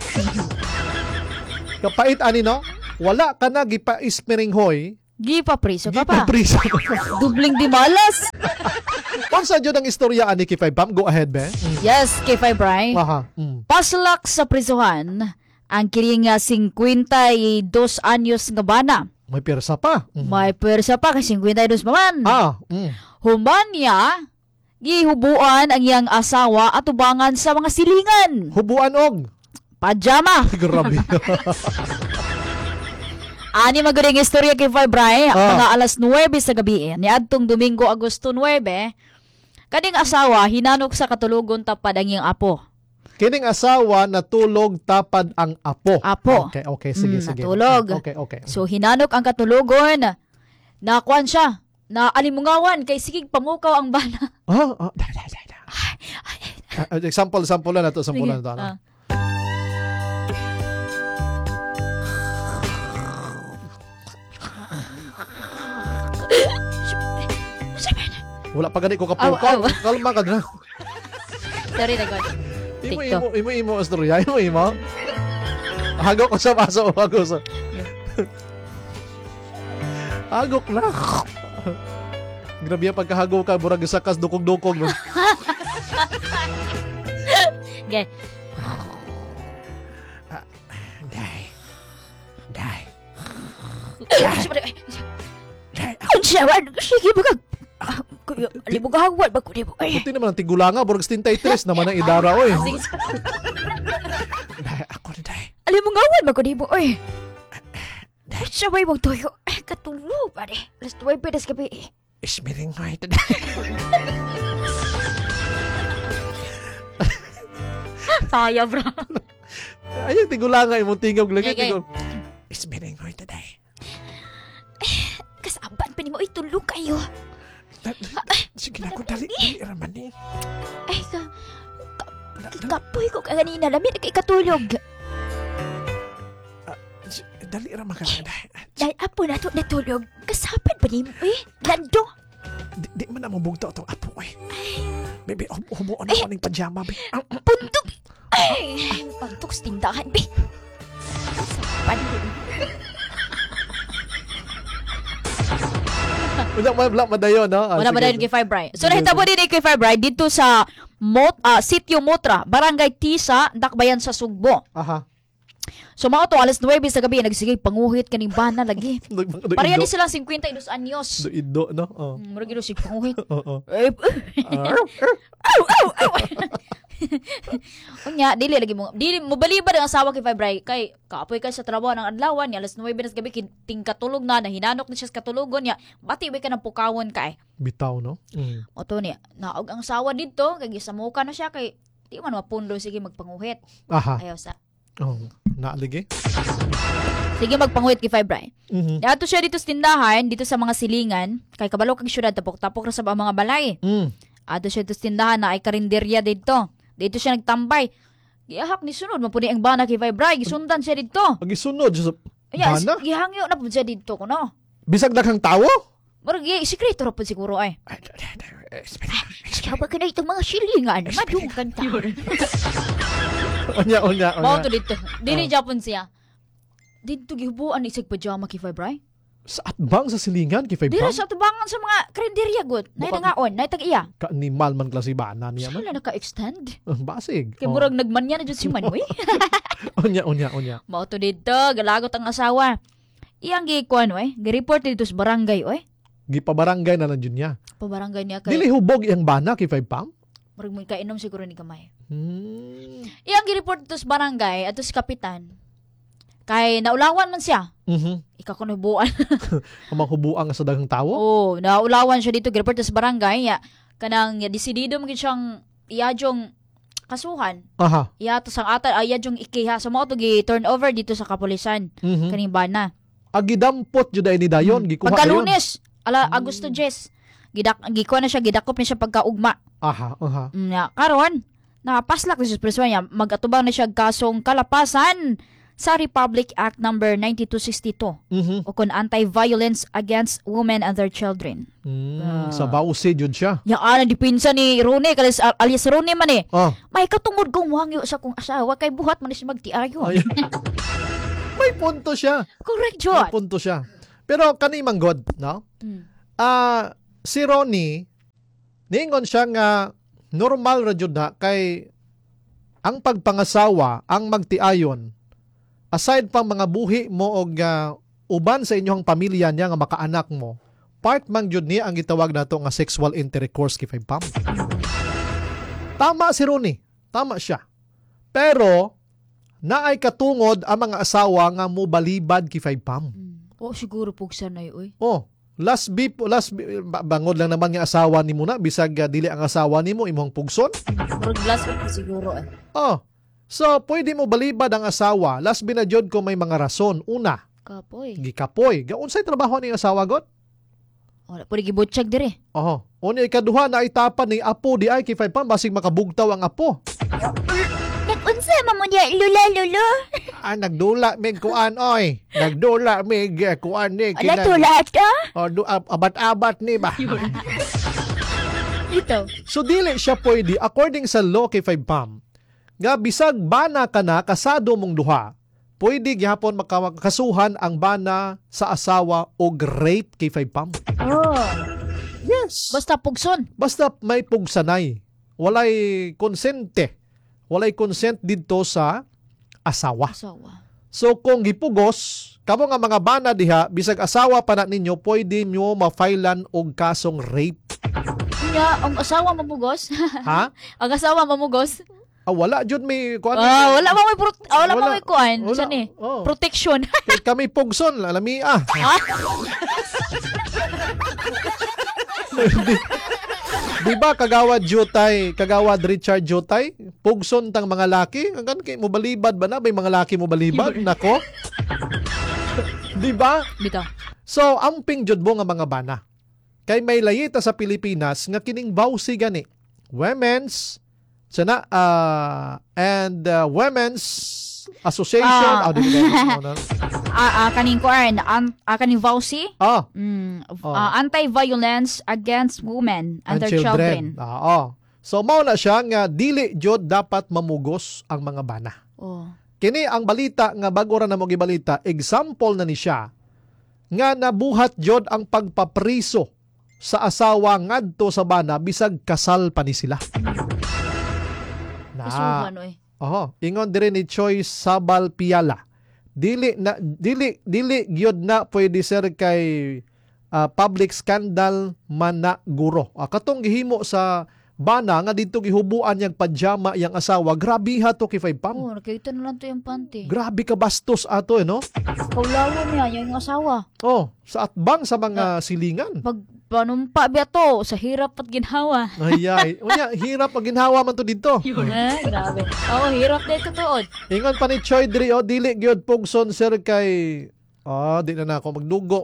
Kapait ani no? Wala ka na gipa-ismiring hoy. Gipa-priso ka pa. Gipa-priso. Dubling di malas. Unsa jud ang istorya ani K5 Pam? Go ahead, be. Yes, K5 Bri. Aha. Paslak sa prisuhan ang kiring 52 anyos nga bana. May persa pa. May persa pa kasi 52 man. Human niya gihubuan ang iyang asawa at ubangan sa mga silingan. Hubuan og pajama. Grabe. Ani magaling istorya kay Fibray, mga alas 9 sa gabi ni adtong Domingo Agosto 9, kading asawa hinanok sa katulugon tapad ang iyang apo. Kining asawa natulog tapad ang apo. Okay, sige. Natulog. Okay. So hinanok ang katulugon. Nakuan siya. Na alimungawan kay sigig pamukaw ang bana. Sample na to. Wala pa gani ko kapukaw. Kalma ka na. Sorry na God. Imo istorya. Imo. Hagok ko sa baso. Hagok na. Grabe yung pagkahagaw ka, burag sa kas dukog-dukog. No? Okay. Day. Kunsawan, sige bagag. Libog-hagwat ba ko di mo? Buti naman ang tigulanga, burag 73 naman ang idara, oy. Day, ako na day. Alimungawan ba ko di mo, oy. Sabay mong tuyo. Katulog, pare. Alas 9 pedas gabi. Ismiring hoy today. Saya, bro. Ayun, tigulanga imong tingog lagi. Okay. Ismiring hoy today. Kasaban pa ni mo itulog kayo. Sige na ko, dali raman eh. Ay, kapoy ko kanina. Lamit kay katulog. Dali raman ka na. Dahil apo na ito natulog. Kasaban pa ni mo Lando. Di man na mabugto itong apo eh. Bebe, humuon ako ng pajama, be. Puntok. Ay, puntok sa tindahan, be. Wala madayon, no? Wala madayon kay Fibray. So, nahitabo din kay Fibray dito sa Sitio Motra, Barangay Tisa, Dakbayan sa Sugbo. Aha. So, mga to, alas 9 sa gabi, nagsigay panguhit kaning bana lagi. Pareha ni silang 52 anyos. Ido, no? Murag ilo si panguhit. Oo. Unya, dili lagi mo. Dili mo balibad ang asawa kay Fibray kay kaapoy kay sa trabaho ng adlaw niya alas 9 sa gabi ting katulog na hinanok ni siya sa katulugon niya. Bati ba ka ng pukawon kay. Bitaw, no? O to niya, naog ang asawa dito kay gisamuka na siya kay di man mapundo sige magpanguhit. Aha. Ayaw sa. Naaligi? Sige magpanguhit kay Fibray. Dato siya dito sa tindahan, dito sa mga silingan, kay kabalo kag syudad tapok-tapok ra sa mga balay. Ato siya dito sa tindahan na ay karinderya dito. Dito siya nagtambay. Gihahak ni sunod mapuni ang bana kay Fibray, gisundan siya dito. Gisunod Bana? Gihangyo na po siya dito ko, no? Bisag daghang tawo? Marag, sikreto na po siguro ay. Sabi ka na itong mga silingan. Madungkan ta. Unya. Mao to dito. Dili Japon siya. Dito gihubuan isig pajama kay Fibray. Sa atbang sa silingan kay Fibray? Dili sa tubangan sa mga karinderya gud. Nay nangaon, nay tag-iya. Ka-animal man klase bana niya man. Sala naka-extend. Basig. Kay murag nagmanya na jud si Manoy. Unya. Mao to dito, galagot ang asawa. Iyang gikuan oy, gi-report dito sa barangay oy. Gipabarangay na lang yun niya. Pabarangay niya kay. Dili hubog iyang bana kay Fibpam? Murag mo kainom siguro ni kamay. Iyang gi-report dito sa barangay at sa kapitan. Kay naulawan man siya. Ikaw ko nabuan. Amang hubuang sa daghang tawo? Oo, naulawan siya dito gi-report sa barangay. Ya, kanang desidido mo siyang iyajong kasuhan. Aha. Iya to sang ata iyajong ikiha. So mo to gi-turn over dito sa kapulisan. Kaning bana. Agidampot jud ay ni dayon, gikuha dayon. Pagkalunes, Agosto 10. Gikuha na siya, gidakop niya siya pagkaugma. Aha. Karon, napaslak na siya sa preso niya. Mag-atubang na siya kasong kalapasan sa Republic Act number 9262 o kun Anti-Violence Against Women and Their Children. Sa bawsi jud siya. Yaan, dipinsa ni Rone, alias Rone man eh. May katungod kong wangyo sa kong asawa, kay buhat man siya magtiayon. May punto siya. Correct, Jod. May punto siya. Pero kanimang God, no? Si Ronnie, ningon siya nga normal ra jud na kay ang pagpangasawa, ang magtiayon, aside pang mga buhi mo og uban sa inyong pamilya niya nga makaanak mo, part man jud ni ang gitawag nato nga sexual intercourse kay Fibpam. Tama si Ronnie. Tama siya. Pero naay katungod ang mga asawa nga mobalibad kay Fibpam. Siguro pugsa na yoy. Bangod lang naman nga asawa nimo na bisag dili ang asawa nimo imong pugson. Murag last week siguro eh. So pwede mo balibad ang asawa, last binadyod ko may mga rason. Una, gikapoy. Unsay trabaho ni asawa god? Wala pwede gibutsyag dire. Unya ikaduha na itapan ni apo di ay kay Fibpam basig makabugtaw ang apo. Unsa man mo diya lolo? Nagdula mig kuan oy. Nagdula mig kuan ni kinang. Dula ta? Abat-abat ni ba? Ito. So dili siya pwede according sa law kay Fibpam. Nga bisag bana ka na kasado mong duha. Pwede gyapon makakasuhan ang bana sa asawa og rape kay Fibpam. Yes. Basta pugson. Basta may pugsanay. Walay konsente. Walay consent dito sa asawa. So kung gipugos, kamo nga mga bana diha, bisag asawa pa na ninyo, pwede nyo ma-filean og kasong rape. Ang asawa mamugos? Ha? Ang asawa mamugos? Wala jud may kuan. Wala mo may kuan. San eh? Protection. Kami pugson, lamia. Diba kagawad Richard Jutay, pugson tang mga laki, hanggang kay mo balibad ba na bay mga laki mo balibad nako. Diba? Bitaw. So amping jud mo nga mga bana. Kay may layita sa Pilipinas nga kining bawsi gani. Women's Women's Association kaning kuan kaning Vauci Anti-Violence Against Women and Their Children. So mao na siya nga dili jud dapat mamugos ang mga bana. Kini ang balita nga bago ra namo gibalita, example na ni siya nga nabuhat jud ang pagpapriso sa asawa ngadto sa bana bisag kasal pa ni sila. Ingon dire ni Choi Sabal Piala. Dili gyud na pwede sir kay public scandal man na guro. Katong gihimo sa bana nga dito gihubuan yang pajama yang asawa. Grabe ha to kay Fibpam. Nakita na lang to yung panty. Grabe ka bastos ato no? Kaulawan niya yung asawa. Sa atbang sa mga silingan. Panumpa biya to sa hirap at ginhawa. Hirap at ginhawa man to dito. Grabe. Hirap dito tuod. Ingon pa ni Choi diri dili gyud pugson sir kay di na ako magdugo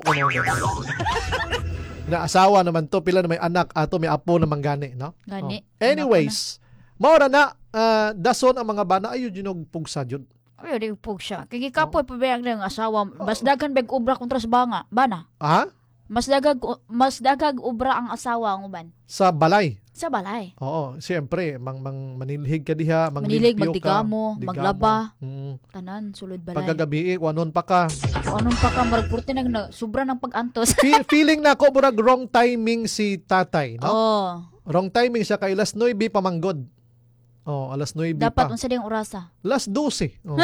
na asawa naman to, pila na may anak ato, may apo naman gani, no? Gani. Anyways, maura na dason ang mga bana ayo jinog pugsa jud. Ay, di po siya. Kaya kapoy pa ba ang asawa? Mas dagan bag ubra kontra sa bana? Ha? Mas dagag ubra ang asawa ang uban. Sa balay. Sa balay. Oo, siyempre, manilhig ka diha, Manilig, manglimpyo ka. magdigamo, maglaba. Tanan, sulod balay. Pagkagabi, wanon pa ka. Anong pa ka, maragpurti na sobra ng pag-antos. Feeling na ako, murag wrong timing si tatay, no? Oo. Wrong timing siya kay alas 9 pamanggod. Oh, alas 9 Dapat pa. unsa ding orasa? Alas 12. Oh.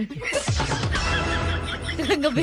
Gabi.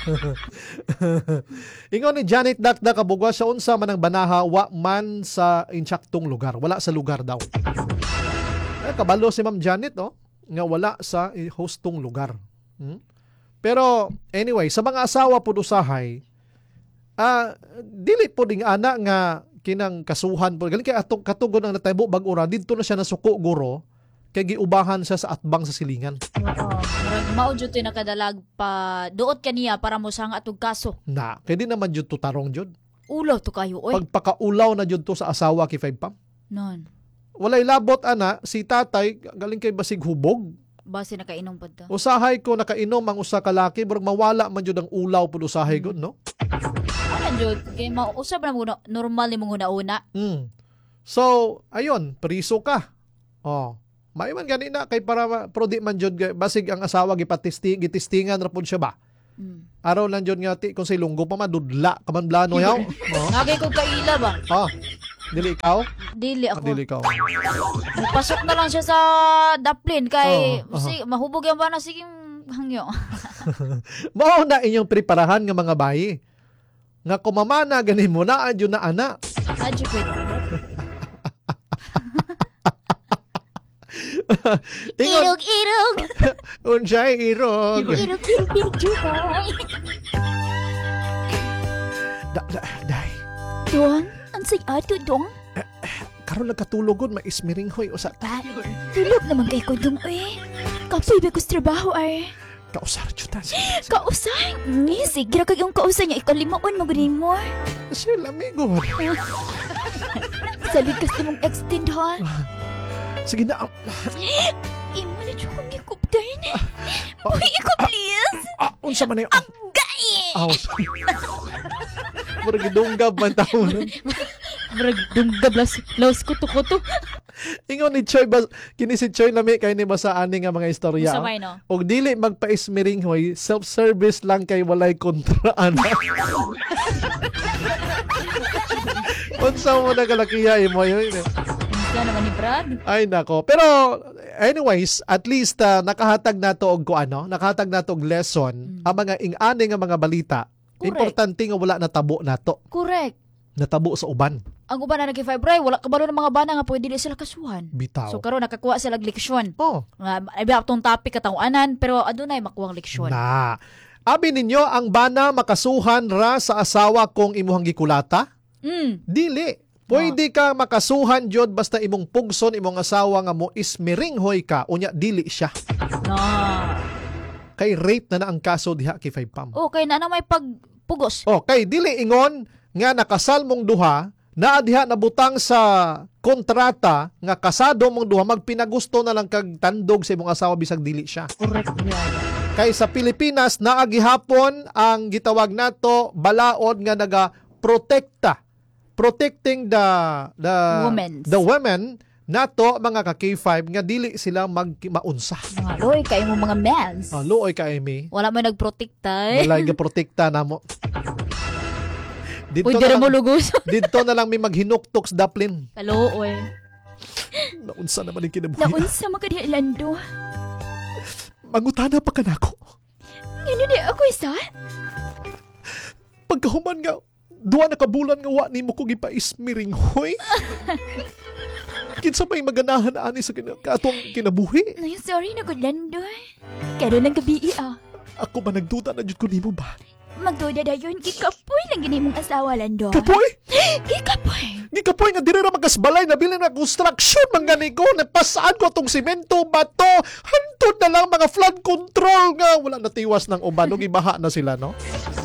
Ingon ni Janet Dakda kabugwa sa unsa man ang banaha wa man sa insyaktong lugar. Wala sa lugar daw. Kabalo si Ma'am Janet nga wala sa hostong lugar. Pero anyway, sa mga asawa pud usahay, dili po ding ana nga kinang kasuhan po. Galing kay atong katugon ang nataybo bag-ura didto na siya nasuko guro kay giubahan siya sa atbang sa silingan. Oo. Mao jud toy nakadalag pa duot kaniya para mo sang atog kaso. Na, kay di naman jud to tarong jud. Ulaw to kayo oy. Pagpakaulaw na jud to sa asawa kay 5 pam. Non. Walay labot ana si tatay galing kay basig hubog. Base nakainom pud to. Usahay ko nakainom ang usa ka laki murag mawala man jud ang ulaw pud usahay ko, no? Ano jud kay mausab na mo normal ni mong una. So, ayun, priso ka. May man gani na kay para pro di man jud basig ang asawa gitistingan ra pud siya ba. Araw lang jud nga ti kung sa lunggo pa madudla ka man blano yaw. Nagay ko kaila ba? Dili ikaw? Dili ako. Dili ikaw. Pasok na lang siya sa daplin kay mahubog yan ba na sige hangyo. Mao na inyong preparahan nga mga bayi. Nga kumamana gani mo na adyo na ana. Adyo ko. Irog. Unsay irog. Irog pinjukay. Day. Dong, ansay ato dong. Karon nagkatulogod maismiring hoy usa. Tulog naman kay ko dong Kapoy ba ko sa trabaho Kausar juta. Kausar? Sige ra kag yung kausar niya ikalimaon mo gani mo. Siya lamigo. Salit ka sa mong extend ha. Sige na. Imo na siya kong ikuptain. Uy, iko please. Unsa man yung... Agay! Murag idunggab man taon. Murag dunggab laos kuto-kuto. Ingon ni Choy, kini si Choy lami kay ni basa ani nga mga istorya. Sabay no? Og dili magpaismiring hoy, self-service lang kay walay kontraan. Unsa mo na kalakiya imo yun? Unsa naman ni Brad? Ay nako. Pero anyways, at least nakahatag nato og nakahatag nato og lesson ang mga ing-ani nga mga balita. Correct. Importante nga wala natabo nato. Correct. Natabo sa uban. Ang uban na nag-5 wala kabalo ng mga bana nga pwede di sila kasuhan. Bitaw. So karon nakakuha sila og leksyon. Ay tong topic katawanan pero adunay makuwang leksyon. Na. Abi ninyo ang bana makasuhan ra sa asawa kung imuhang gikulata? Dili. Pwede ka makasuhan jud basta imong pugson imong asawa nga mo ismiringhoy ka unya dili siya. Kay rape na ang kaso diha kay 5 pam. Okay na may pagpugos. Kay dili ingon nga nakasal mong duha na diha nabutang sa kontrata nga kasado mong duha magpinagusto na lang kag tandog sa imong asawa bisag dili siya. Correct yan. Kay sa Pilipinas naa gihapon ang gitawag nato balaod nga naga-protekta. Protecting the women nato mga ka K5 nga dili sila maunsa. Mga loy kay mo mga mens. Looy kay mi. Wala man nagprotekta. Wala gaprotekta namo. Pwede ra mo lugos. Dito na lang may maghinuktok sa daplin. Kalooy. Naunsa naman yung kinabuhi. Naunsa makadiha lando. Mangutana pa ka na ako. Ngano di ako isa? Pagkahuman nga, duwa na kabulan nga wa ni mo ko gipaismiring hoy. Kinsa may maganahan ani sa katong kinabuhi. Ay, sorry na ko lando. Karon lang gabi Ako ba nagduda na jud ko nimo ba? Magduda dayon gikapoy lang gini mong asawa lando. Kapoy? Gikapoy nga dire ra magasbalay na bilin na construction man gani ko napasaan ko tong semento bato hantod na lang mga flood control nga wala natiwas ng uban ug ibaha na sila no.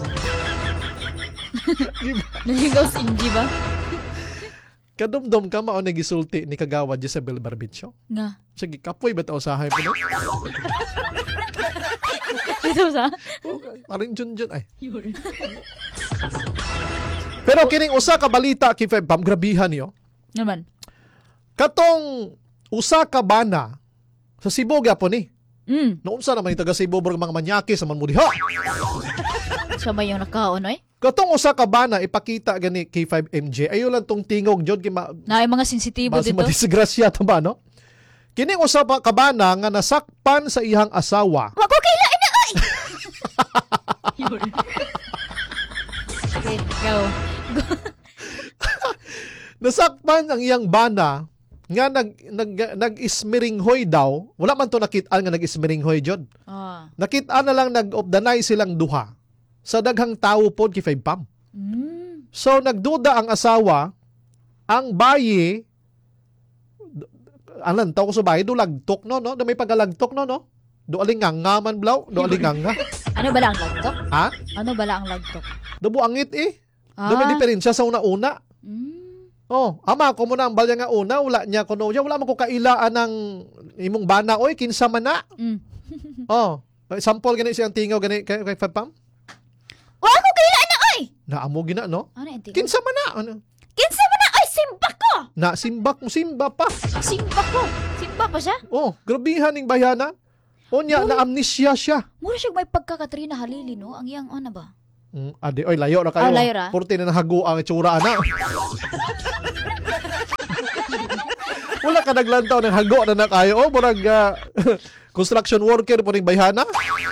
Naligaw si Inji ba? Kadumdum ka mao nagisulti ni Kagawad Jezebel Barbitio. Nga. Sige kapoy ba ta usahay mo no? Ito sa? Paring Junjun ay. Pero kining usa ka balita K5 Pam, grabihan niyo. Naman. Katong usa ka bana sa Cebu gyapon ni. Noon sa naman yung taga Cebu mga manyakis naman mo diha. Sa ba yung nakaon oy? Katong usa ka bana ipakita gani K5MJ. Ayo lang tong tingog jud kay na ay mga sensitibo dito. Madisgrasya ta ba no? Kining usa pa ka bana nga nasakpan sa iyang asawa. Wa ko kailain na oy. Okay, go. Nasakpan ang iyang bana nga nag-ismiringhoy daw. Wala man to nakit-an nga nag-ismiringhoy jud. Nakit-an na lang nag-obdanay silang duha sa daghang tawo pod K5 Pam. So nagduda ang asawa, ang bayi anan taw ko sa bayi do lagtok no da may pagalagtok no. Do alinganga man blaw, do alinganga. Ano bala ang lagtok? Ha? Ano bala ang lagtok? Dubo angit eh. Do may diferensya sa una-una. Oh, ama ko mo na ang balya nga una, wala niya kuno. Wala man ko kailaan ng imong bana oy kinsa man na. Oh, sample gani siyang tingaw gani kay Pam. Wa ko kailaan na oy. Naamo gina no? Ano yung tingaw? Kinsa man na? Ano? Kinsa man na oy simba ko. Na simba pa. Simba ko. Simba pa siya? Oh, grabihan ning bayana. Onya na amnesia siya. Mura siya may pagka-Katrina Halili no? Ang iyang ano ba? Adi, oy, layo na kayo. Layo ra. Porte na nahago ang itsura na. Wala ka naglantaw ng hago na na kayo. Oh, murag construction worker po ning bayhana.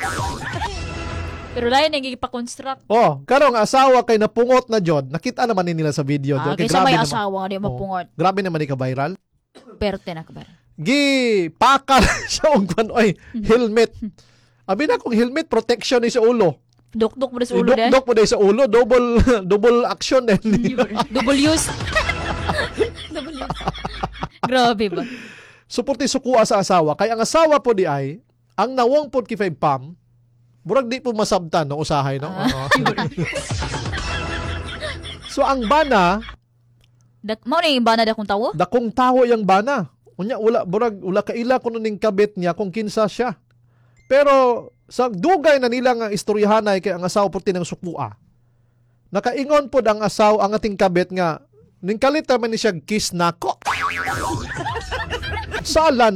Pero layo na gipa-construct. Oh, karong asawa kay napungot na jod. Nakita naman ni nila sa video. Kaysa may asawa, di mapungot. Grabe naman ni ka-viral. Perte na ka-viral. Pakal siya og oy, helmet. Abi na kung helmet protection ni sa ulo. Dok-dok mo sa ulo din. Dok mo sa ulo, double action din. Double use. Double use. Grabe ba? Suporti sukua sa asawa. Kaya ang asawa po di ay, ang nawong po K5 Pam, burag di po masabtan no usahay no. So ang bana, mao ni bana dakong tawo? Dakong tawo yang bana. Unya wala kaila kuno ning kabit niya kung kinsa siya. Pero sa dugay na nila nga istoryahanay kay ang asawa puti ng sukua. Nakaingon pod ang asawa ang ating kabit nga ning kalita man ni siya kiss nako. Sala na.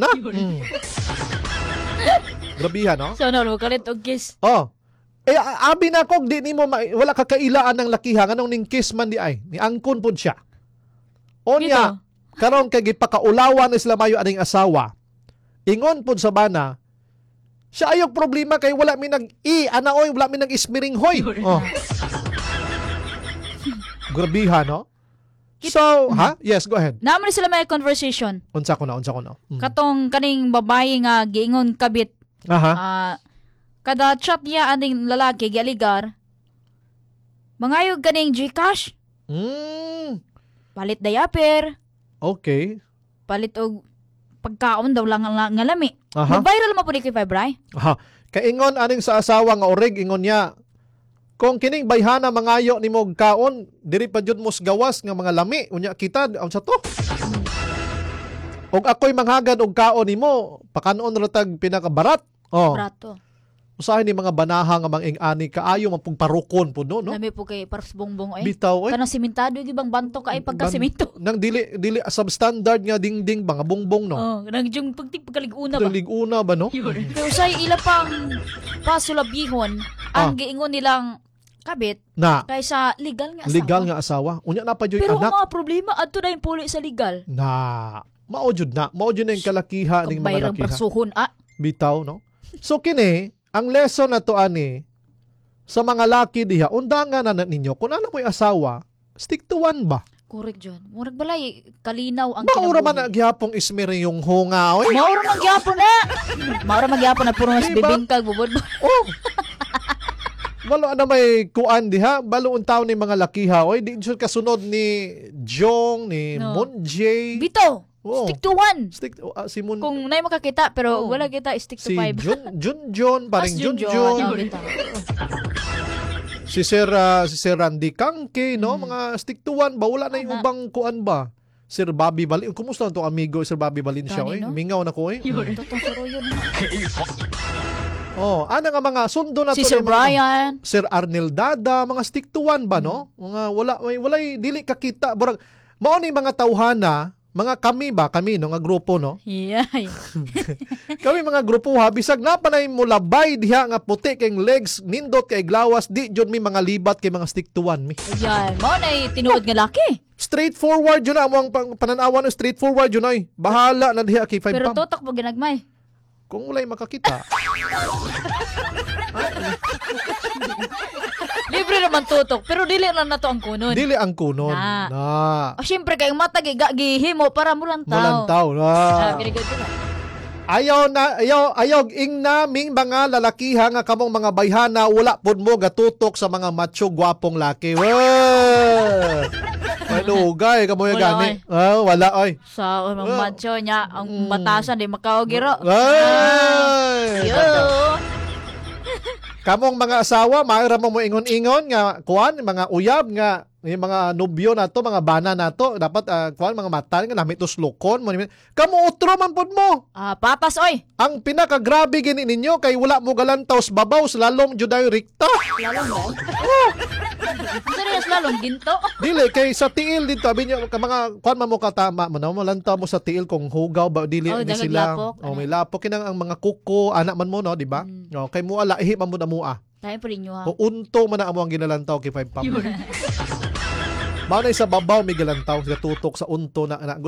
Grabihan no? So no, kalit og kiss. Oh. Abi na kog di nimo wala ka kailaan ng lakihan anong ning kiss man di ay. Ni angkon pod siya. Onya karon kay gipakaulawan na sila mayo aning asawa. Ingon pod sa bana siya ayog problema kay wala mi anaoy wala mi nag-ismiringhoy. Oh. Grabihan, no? So, Yes, go ahead. Naman sila may conversation. Unsa ko na. Katong kaning babae nga giingon kabit. Kada chat niya aning lalaki gialigar. Mangayog kaning GCash. Palit diaper. Okay. Palit og pagkaon daw lang nga lami. Viral mo po ni kay Febray. Kaingon aning sa asawa nga oreg ingon niya kung kining bayhana mangayo nimo og kaon diri pa jud mos gawas nga mga lami unya kita unsa to. Og ako'y manghagad og kaon nimo pakanon ra tag pinakabarat. Barato. Usahay ni mga banaha nga manging-ani kaayo mapung parukon po no. Nami po kay paras bongbong Bitaw oy. Kanang simentado gyud bang banto kay pagka-semento. Nang dili substandard nga dingding mga bongbong no. Nang jung pagkalig-una ba. Pagkalig-una ba no? Pero say ila pang pasulabihon ang giingon nilang kabit na kaysa legal nga asawa. Legal nga asawa. Unya na pa jud pero anak. Pero mga problema adto na yung puli sa legal. Mao jud na yung kalakiha ning mga lakiha. Pagsuhon Bitaw no. So kini ang lesson na to ani sa mga laki diha undangan na ninyo kung ano mo'y asawa stick to one ba? Correct John. Murag balay kalinaw ang kinabuhi. Maura man nagyapong ismiri yung hunga oy. Maura magyapon na. Maura magyapon na puro mas bibingkag bubod. Oh. Balo na may kuan diha, balo untaw ni mga lakiha oy, di jud kasunod ni Jong ni Monjay. Bito. Stick to one. Si Mon. Kung nay makakita pero wala kita stick to five. Si John, paring John. Si Sir Randy Kangke, no? Mga stick to one ba wala na yung ubang kuan ba? Sir Bobby Balin. Kumusta to amigo Sir Bobby Balin siya oy? Mingaw na ko oy. Oh, ana nga mga sundo na Si to Sir ni mga- Brian. Sir Arnel Dada, mga stick to one ba no? Mga walay dili kakita burag mao ni mga tawhana, mga kami no nga grupo no. Yeah. Kami mga grupo ha bisag na panay mulabay diha nga puti kay legs nindot kay glawas di jud mi mga libat kay mga stick to one mi. Ayan, mao na tinuod nga laki. Straightforward yun na mo ang pananawan ng straightforward yun ay. Bahala na diha kay 5 Pero pam. tutok mo ginagmay. Kung walay makakita. Libre naman tutok, pero dili lang na to ang kunon. Dili ang kunon. Na. Na. O syempre kay mata gihimo para mulantaw. Mulantaw. Na. Very good na. Ayaw ing naming mga lalakiha nga kamong mga bayhana wala pod mo gatutok sa mga macho gwapong laki. Wow! Ay lugay kamo yung gani. Wala oy. Sa macho niya ang batasan di makaogiro. Ay! Yo. Kamong mga asawa, mayroon mo ingon-ingon nga kuan mga uyab nga yung mga nobyo nato, mga bana nato, dapat kuan mga mata nga namit uslokon mo. Kamo utro man pud mo. Patas oy. Ang pinakagrabe gini ninyo kay wala mo galantaw sa babaw slalom jud ayo rikta. Lalong ba? Serious lalong ginto. Dili kay sa tiil dito abi niyo ka mga kuan mo katama mo na mo lantaw mo sa tiil kung hugaw ba dili ni sila. May lapok kinang ang mga kuko anak man mo no, di ba? Kay mo ala ihi man mo na mua. Tayo pa rin nyo ha. O unto man na amo ang ginalantaw kay 5 pam. Mao na sa babaw may galantaw, tutok sa unto na